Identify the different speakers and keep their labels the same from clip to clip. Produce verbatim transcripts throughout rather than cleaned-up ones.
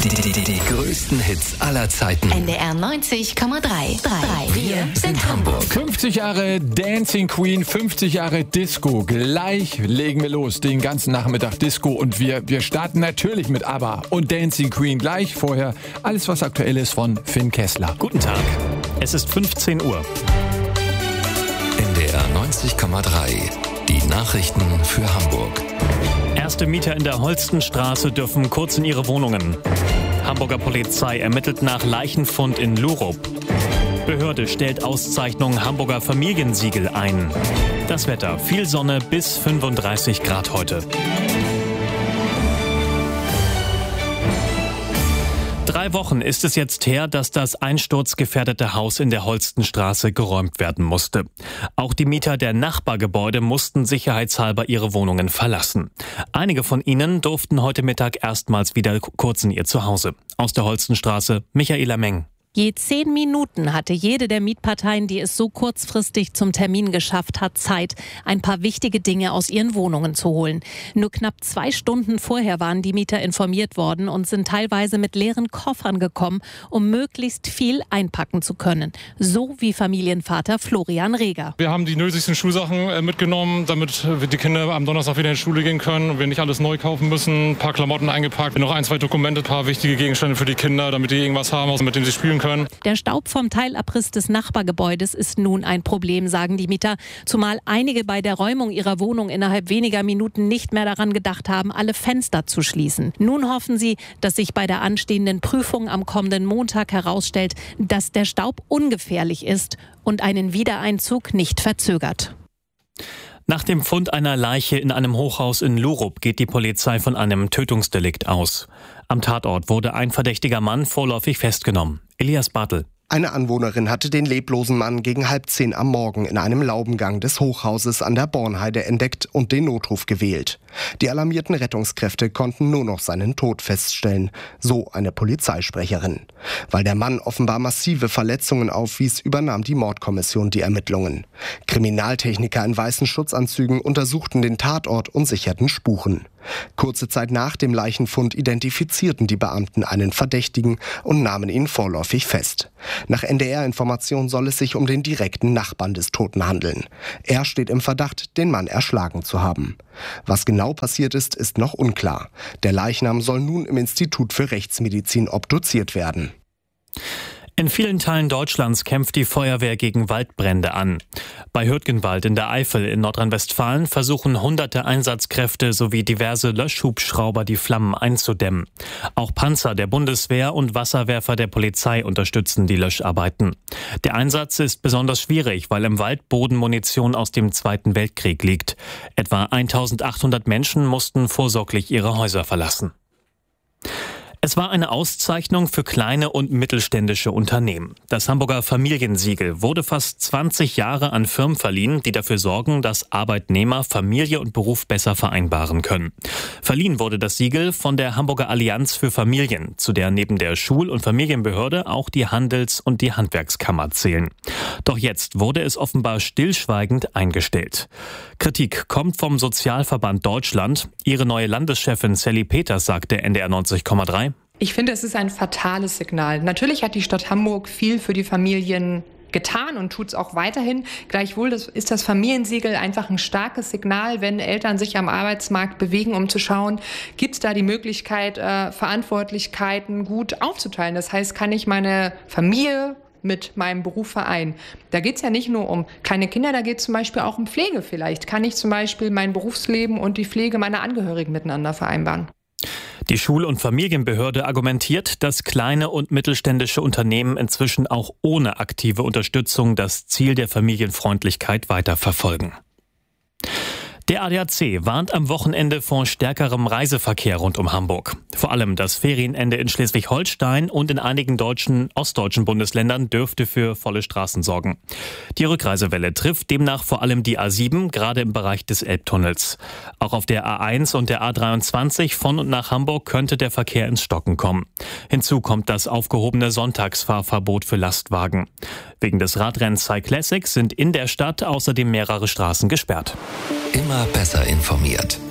Speaker 1: Die, die, die größten Hits aller Zeiten.
Speaker 2: N D R neunzig Komma drei. Wir sind Hamburg.
Speaker 3: fünfzig Jahre Dancing Queen, fünfzig Jahre Disco. Gleich legen wir los. Den ganzen Nachmittag Disco. Und wir, wir starten natürlich mit ABBA und Dancing Queen. Gleich vorher alles, was aktuell ist von Finn Kessler.
Speaker 4: Guten Tag. Es ist fünfzehn Uhr.
Speaker 1: N D R neunzig Komma drei. Die Nachrichten für Hamburg.
Speaker 4: Erste Mieter in der Holstenstraße dürfen kurz in ihre Wohnungen. Hamburger Polizei ermittelt nach Leichenfund in Lurup. Behörde stellt Auszeichnung Hamburger Familiensiegel ein. Das Wetter: viel Sonne bis fünfunddreißig Grad heute. Drei Wochen ist es jetzt her, dass das einsturzgefährdete Haus in der Holstenstraße geräumt werden musste. Auch die Mieter der Nachbargebäude mussten sicherheitshalber ihre Wohnungen verlassen. Einige von ihnen durften heute Mittag erstmals wieder kurz in ihr Zuhause. Aus der Holstenstraße Michaela Meng.
Speaker 5: Je zehn Minuten hatte jede der Mietparteien, die es so kurzfristig zum Termin geschafft hat, Zeit, ein paar wichtige Dinge aus ihren Wohnungen zu holen. Nur knapp zwei Stunden vorher waren die Mieter informiert worden und sind teilweise mit leeren Koffern gekommen, um möglichst viel einpacken zu können. So wie Familienvater Florian Reger.
Speaker 6: Wir haben die nötigsten Schulsachen mitgenommen, damit die Kinder am Donnerstag wieder in die Schule gehen können und wir nicht alles neu kaufen müssen. Ein paar Klamotten eingepackt, noch ein, zwei Dokumente, ein paar wichtige Gegenstände für die Kinder, damit die irgendwas haben, mit dem sie spielen können.
Speaker 5: Der Staub vom Teilabriss des Nachbargebäudes ist nun ein Problem, sagen die Mieter, zumal einige bei der Räumung ihrer Wohnung innerhalb weniger Minuten nicht mehr daran gedacht haben, alle Fenster zu schließen. Nun hoffen sie, dass sich bei der anstehenden Prüfung am kommenden Montag herausstellt, dass der Staub ungefährlich ist und einen Wiedereinzug nicht verzögert.
Speaker 4: Nach dem Fund einer Leiche in einem Hochhaus in Lurup geht die Polizei von einem Tötungsdelikt aus. Am Tatort wurde ein verdächtiger Mann vorläufig festgenommen. Elias Bartel.
Speaker 7: Eine Anwohnerin hatte den leblosen Mann gegen halb zehn am Morgen in einem Laubengang des Hochhauses an der Bornheide entdeckt und den Notruf gewählt. Die alarmierten Rettungskräfte konnten nur noch seinen Tod feststellen, so eine Polizeisprecherin. Weil der Mann offenbar massive Verletzungen aufwies, übernahm die Mordkommission die Ermittlungen. Kriminaltechniker in weißen Schutzanzügen untersuchten den Tatort und sicherten Spuren. Kurze Zeit nach dem Leichenfund identifizierten die Beamten einen Verdächtigen und nahmen ihn vorläufig fest. Nach N D R-Information soll es sich um den direkten Nachbarn des Toten handeln. Er steht im Verdacht, den Mann erschlagen zu haben. Was genau passiert ist, ist noch unklar. Der Leichnam soll nun im Institut für Rechtsmedizin obduziert werden.
Speaker 4: In vielen Teilen Deutschlands kämpft die Feuerwehr gegen Waldbrände an. Bei Hürtgenwald in der Eifel in Nordrhein-Westfalen versuchen hunderte Einsatzkräfte sowie diverse Löschhubschrauber die Flammen einzudämmen. Auch Panzer der Bundeswehr und Wasserwerfer der Polizei unterstützen die Löscharbeiten. Der Einsatz ist besonders schwierig, weil im Wald Bodenmunition aus dem Zweiten Weltkrieg liegt. Etwa eintausendachthundert Menschen mussten vorsorglich ihre Häuser verlassen. Es war eine Auszeichnung für kleine und mittelständische Unternehmen. Das Hamburger Familiensiegel wurde fast zwanzig Jahre an Firmen verliehen, die dafür sorgen, dass Arbeitnehmer Familie und Beruf besser vereinbaren können. Verliehen wurde das Siegel von der Hamburger Allianz für Familien, zu der neben der Schul- und Familienbehörde auch die Handels- und die Handwerkskammer zählen. Doch jetzt wurde es offenbar stillschweigend eingestellt. Kritik kommt vom Sozialverband Deutschland. Ihre neue Landeschefin Sally Peters sagte N D R neunzig Komma drei.
Speaker 8: Ich finde, es ist ein fatales Signal. Natürlich hat die Stadt Hamburg viel für die Familien getan und tut es auch weiterhin. Gleichwohl ist das Familiensiegel einfach ein starkes Signal, wenn Eltern sich am Arbeitsmarkt bewegen, um zu schauen, gibt es da die Möglichkeit, äh, Verantwortlichkeiten gut aufzuteilen. Das heißt, kann ich meine Familie mit meinem Beruf vereinen. Da geht es ja nicht nur um kleine Kinder, da geht es zum Beispiel auch um Pflege vielleicht. Kann ich zum Beispiel mein Berufsleben und die Pflege meiner Angehörigen miteinander vereinbaren?
Speaker 4: Die Schul- und Familienbehörde argumentiert, dass kleine und mittelständische Unternehmen inzwischen auch ohne aktive Unterstützung das Ziel der Familienfreundlichkeit weiterverfolgen. Der A D A C warnt am Wochenende vor stärkerem Reiseverkehr rund um Hamburg. Vor allem das Ferienende in Schleswig-Holstein und in einigen deutschen, ostdeutschen Bundesländern dürfte für volle Straßen sorgen. Die Rückreisewelle trifft demnach vor allem die A sieben, gerade im Bereich des Elbtunnels. Auch auf der A eins und der A dreiundzwanzig von und nach Hamburg könnte der Verkehr ins Stocken kommen. Hinzu kommt das aufgehobene Sonntagsfahrverbot für Lastwagen. Wegen des Radrennens Cyclassics sind in der Stadt außerdem mehrere Straßen gesperrt.
Speaker 1: Immer besser informiert.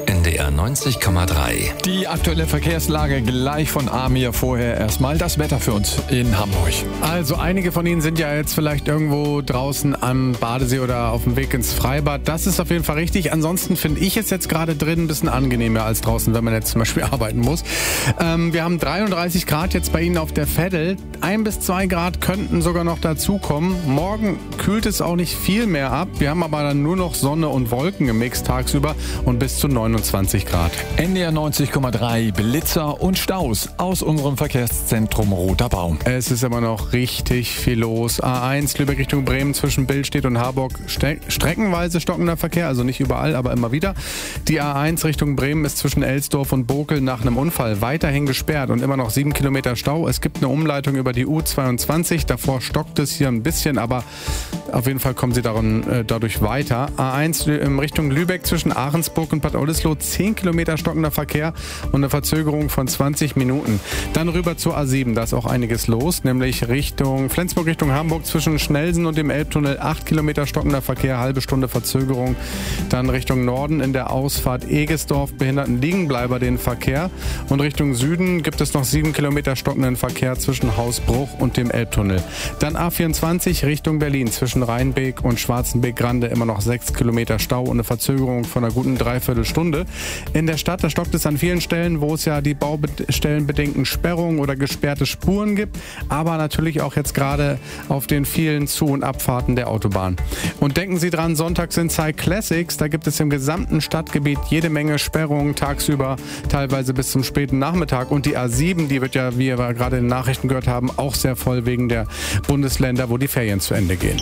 Speaker 1: N D R neunzig Komma drei.
Speaker 3: Die aktuelle Verkehrslage gleich von Amir. Vorher erstmal das Wetter für uns in Hamburg.
Speaker 9: Also einige von Ihnen sind ja jetzt vielleicht irgendwo draußen am Badesee oder auf dem Weg ins Freibad. Das ist auf jeden Fall richtig. Ansonsten finde ich es jetzt gerade drin ein bisschen angenehmer als draußen, wenn man jetzt zum Beispiel arbeiten muss. Ähm, wir haben dreiunddreißig Grad jetzt bei Ihnen auf der Veddel. Ein bis zwei Grad könnten sogar noch dazukommen. Morgen kühlt es auch nicht viel mehr ab. Wir haben aber dann nur noch Sonne und Wolken gemixt tagsüber und bis zu neunundzwanzig Grad.
Speaker 3: N D R neunzig Komma drei, Blitzer und Staus aus unserem Verkehrszentrum Roter Baum.
Speaker 9: Es ist immer noch richtig viel los. A eins Lübeck Richtung Bremen zwischen Billstedt und Harburg ste- streckenweise stockender Verkehr, also nicht überall, aber immer wieder. Die A eins Richtung Bremen ist zwischen Elsdorf und Bokel nach einem Unfall weiterhin gesperrt und immer noch sieben Kilometer Stau. Es gibt eine Umleitung über die U zweiundzwanzig. Davor stockt es hier ein bisschen, aber auf jeden Fall kommen Sie daran, äh, dadurch weiter. A eins in Richtung Lübeck zwischen Ahrensburg und Bad Oldesloe, zehn Kilometer stockender Verkehr und eine Verzögerung von zwanzig Minuten. Dann rüber zur A sieben, da ist auch einiges los, nämlich Richtung Flensburg, Richtung Hamburg zwischen Schnellsen und dem Elbtunnel, acht Kilometer stockender Verkehr, halbe Stunde Verzögerung. Dann Richtung Norden in der Ausfahrt Egesdorf behinderten Liegenbleiber den Verkehr und Richtung Süden gibt es noch sieben Kilometer stockenden Verkehr zwischen Hausbruch und dem Elbtunnel. Dann A vierundzwanzig Richtung Berlin zwischen Rheinbeek und Schwarzenbeek-Grande immer noch sechs Kilometer Stau und eine Verzögerung von einer guten Dreiviertelstunde. In der Stadt, da stockt es an vielen Stellen, wo es ja die baustellenbedingten Sperrungen oder gesperrte Spuren gibt, aber natürlich auch jetzt gerade auf den vielen Zu- und Abfahrten der Autobahn. Und denken Sie dran, sonntags sind Cyclassics, da gibt es im gesamten Stadtgebiet jede Menge Sperrungen tagsüber, teilweise bis zum späten Nachmittag. Und die A sieben, die wird ja, wie wir gerade in den Nachrichten gehört haben, auch sehr voll wegen der Bundesländer, wo die Ferien zu Ende gehen.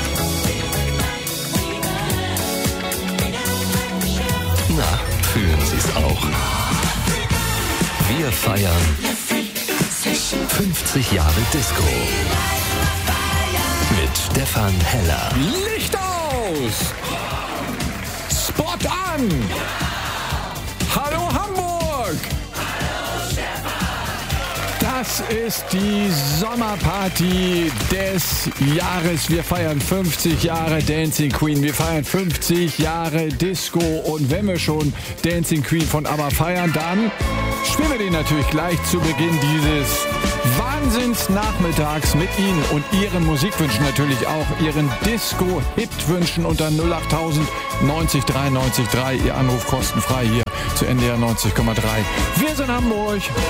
Speaker 1: Na, fühlen Sie es auch? Wir feiern fünfzig Jahre Disco mit Stefan Heller.
Speaker 3: Licht aus! Spot an! Hallo Hamburg! Das ist die Sommerparty des Jahres. Wir feiern fünfzig Jahre Dancing Queen. Wir feiern fünfzig Jahre Disco. Und wenn wir schon Dancing Queen von ABBA feiern, dann spielen wir den natürlich gleich zu Beginn dieses Wahnsinns-Nachmittags mit Ihnen und Ihren Musikwünschen, natürlich auch Ihren Disco-Hit-Wünschen unter null acht tausend neunzig drei neunzig drei. Ihr Anruf kostenfrei hier zu N D R neunzig Komma drei. Wir sind Hamburg.